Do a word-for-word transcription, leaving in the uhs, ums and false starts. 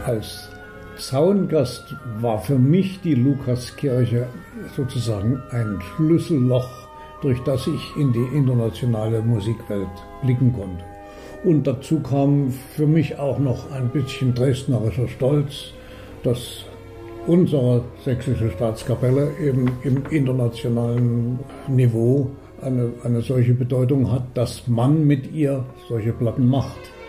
Als Zaungast war für mich die Lukaskirche sozusagen ein Schlüsselloch, durch das ich in die internationale Musikwelt blicken konnte. Und dazu kam für mich auch noch ein bisschen dresdnerischer Stolz, dass unsere sächsische Staatskapelle eben im internationalen Niveau eine, eine solche Bedeutung hat, dass man mit ihr solche Platten macht.